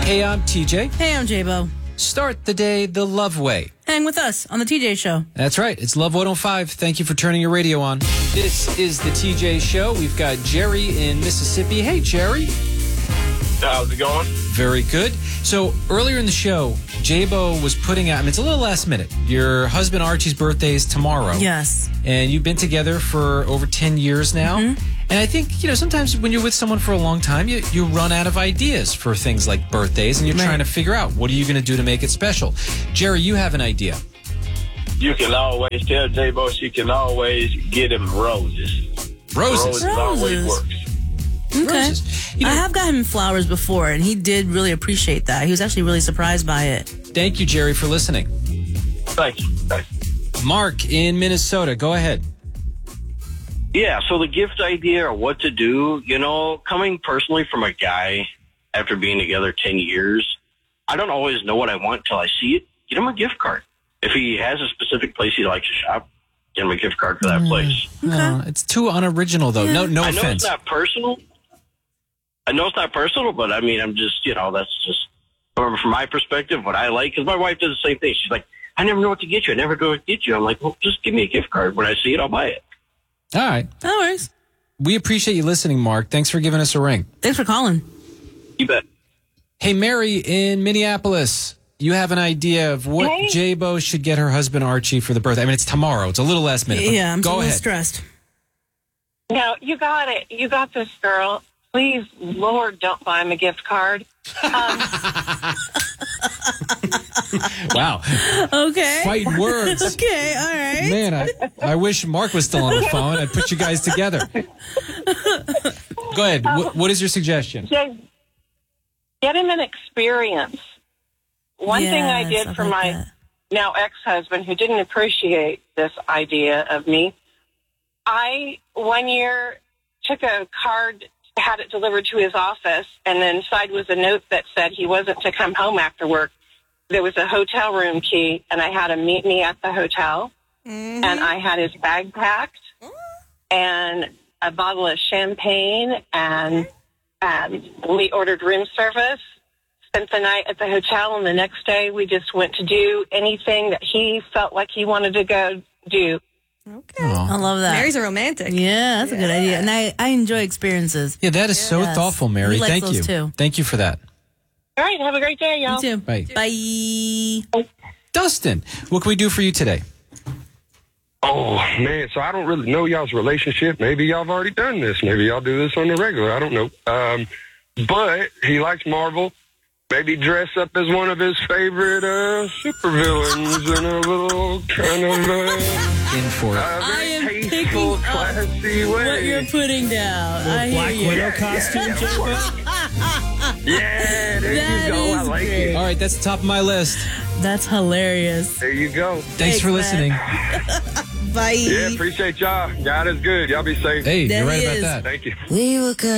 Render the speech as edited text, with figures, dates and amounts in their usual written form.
Hey, I'm TJ. Hey, I'm J-Bo. Start the day the love way. Hang with us on the TJ Show. That's right. It's Love 105. Thank you for turning your radio on. This is the TJ Show. We've got Jerry in Mississippi. Hey, Jerry. How's it going? Very good. So earlier in the show, J-Bo was putting out, it's a little last minute. Your husband Archie's birthday is tomorrow. Yes. And you've been together for over 10 years now. Mm-hmm. And I think, sometimes when you're with someone for a long time, you run out of ideas for things like birthdays, and you're trying to figure out, what are you going to do to make it special? Jerry, you have an idea. You can always tell J-Bo she can always get him roses. Roses always works. Okay. Roses. I have got him flowers before, and he did really appreciate that. He was actually really surprised by it. Thank you, Jerry, for listening. Thank you. Mark in Minnesota, go ahead. Yeah, so the gift idea or what to do, coming personally from a guy after being together 10 years, I don't always know what I want till I see it. Get him a gift card. If he has a specific place he likes to shop, get him a gift card for that place. Okay. It's too unoriginal, though. No I know offense. it's not personal. But I'm just, that's just from my perspective, what I like. Because my wife does the same thing. She's like, I never know what to get you. I never know what to get you. I'm like, well, just give me a gift card. When I see it, I'll buy it. All right. No worries. We appreciate you listening, Mark. Thanks for giving us a ring. Thanks for calling. You bet. Hey, Mary in Minneapolis. You have an idea of what J-Bo should get her husband Archie for the birthday. It's tomorrow. It's a little last minute. Yeah, I'm go a little ahead. stressed. No, you got it. You got this, girl. Please, Lord, don't buy him a gift card. Wow. Okay. Fighting words. Okay, all right. Man, I wish Mark was still on the phone. I'd put you guys together. Go ahead. What is your suggestion? Get him an experience. One thing I did for my now ex-husband who didn't appreciate this idea of me, I, one year, took a card, had it delivered to his office, and then inside was a note that said he wasn't to come home after work. There was a hotel room key, and I had him meet me at the hotel, and I had his bag packed, and a bottle of champagne, and we ordered room service, spent the night at the hotel, and the next day we just went to do anything that he felt like he wanted to go do. Okay. I love that. Mary's a romantic. Yeah, that's a good idea. And I enjoy experiences. Yeah, that is so thoughtful, Mary. He likes Thank those you. too. Thank you for that. All right, have a great day, y'all. You too. Bye. Bye. Dustin, what can we do for you today? Oh, man, so I don't really know y'all's relationship. Maybe y'all have already done this. Maybe y'all do this on the regular. I don't know. But he likes Marvel. Maybe dress up as one of his favorite supervillains in a little kind of In for it. I am very picking tasteful, up classy way. what you're putting down. I Black hear you. Widow costume, J-Bo? Yeah, there That you go. I is like great. it. All right, that's the top of my list. That's hilarious. There you go. Thanks for man. listening. Bye. Yeah, appreciate y'all. God is good. Y'all be safe. Hey, There you're right he about is. that. Thank you. We were good.